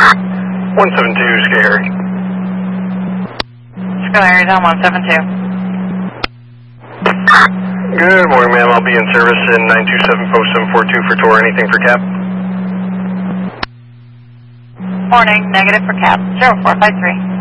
172, Sky Harry. Sky Harry, down 172. Good morning, ma'am. I'll be in service in 927 post 742 for tour. Anything for cap? Morning, negative for cap, 0453.